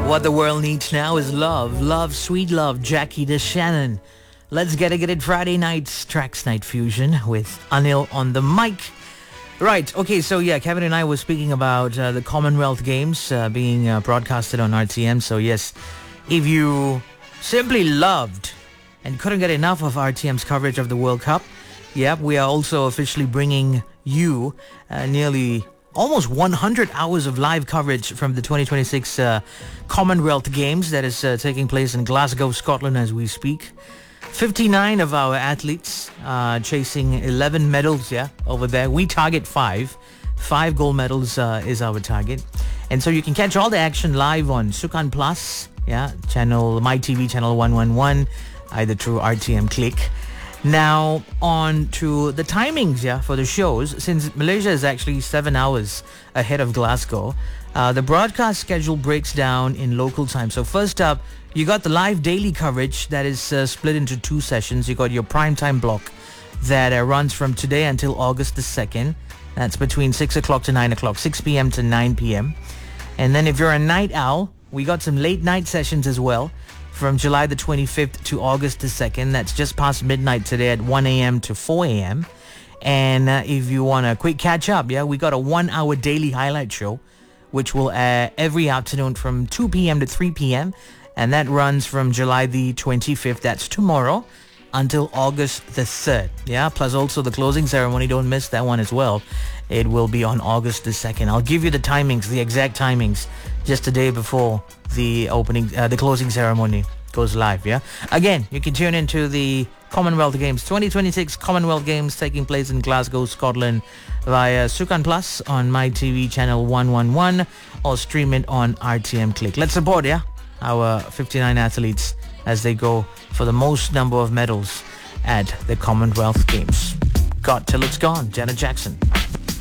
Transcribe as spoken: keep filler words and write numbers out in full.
What the world needs now is love. Love, sweet love, Jackie DeShannon. Let's get it, get it Friday night's Tracks Night Fusion with Anil on the mic. Right, okay, so yeah, Kevin and I were speaking about uh, the Commonwealth Games uh, being uh, broadcasted on R T M. So yes, if you simply loved and couldn't get enough of R T M's coverage of the World Cup, yeah, we are also officially bringing you uh, nearly almost one hundred hours of live coverage from the twenty twenty-six uh, Commonwealth Games that is uh, taking place in Glasgow, Scotland as we speak. fifty-nine of our athletes uh, chasing eleven medals, yeah, over there. We target five. Five gold medals uh, is our target. And so you can catch all the action live on Sukan Plus, yeah, channel, MyTV channel one one one, either through R T M Click. Now, on to the timings, yeah, for the shows. Since Malaysia is actually seven hours ahead of Glasgow, uh, the broadcast schedule breaks down in local time. So first up, you got the live daily coverage that is uh, split into two sessions. You got your primetime block that uh, runs from today until August the second. That's between six o'clock to nine o'clock, six p.m. to nine p.m. And then if you're a night owl, we got some late night sessions as well. From July the twenty-fifth to August the second. That's just past midnight today at one a.m. to four a.m. And uh, if you want a quick catch up, yeah, we got a one hour daily highlight show, which will air every afternoon from two p.m. to three p.m. And that runs from July the twenty-fifth, that's tomorrow, until August the third. Yeah, plus also the closing ceremony. Don't miss that one as well. It will be on August the second. I'll give you the timings, the exact timings, just a day before the opening, uh, the closing ceremony goes live, yeah? Again, you can tune into the Commonwealth Games, twenty twenty-six Commonwealth Games taking place in Glasgow, Scotland via Sukan Plus on MyTV channel one one one or stream it on R T M Click. Let's support, yeah, our fifty-nine athletes as they go for the most number of medals at the Commonwealth Games. Got Till It's Gone, Janet Jackson.